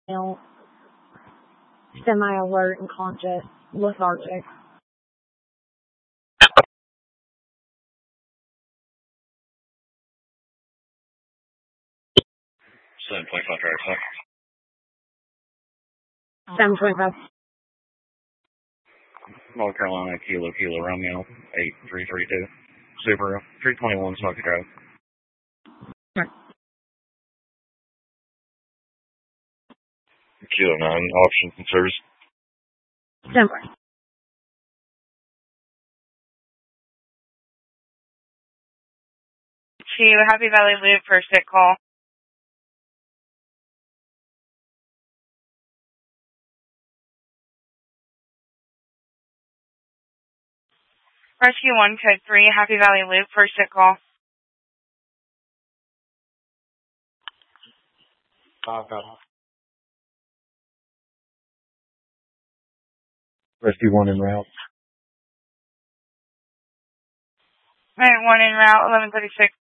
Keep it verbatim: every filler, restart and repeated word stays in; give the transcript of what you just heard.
Male, semi-alert and conscious, lethargic. seven twenty-five drive back. seven twenty-five. North Carolina, Kilo, Kilo, Romeo, eight three three two. Subaru, three twenty-one, Smoky Drive. Kilo nine, options and service. Simple. To Happy Valley Loop for a sick call. Rescue one, code three, Happy Valley Loop for a sick call. Five got Rescue one en route. Alright, one en route, eleven thirty-six.